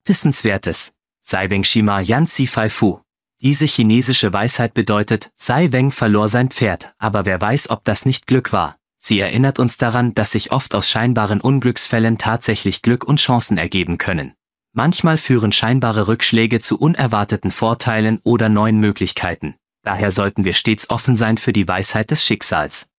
Wissenswertes. Sai Weng Shima Yan Si Fai Fu. Diese chinesische Weisheit bedeutet, Sai Weng verlor sein Pferd, aber wer weiß, ob das nicht Glück war. Sie erinnert uns daran, dass sich oft aus scheinbaren Unglücksfällen tatsächlich Glück und Chancen ergeben können. Manchmal führen scheinbare Rückschläge zu unerwarteten Vorteilen oder neuen Möglichkeiten. Daher sollten wir stets offen sein für die Weisheit des Schicksals.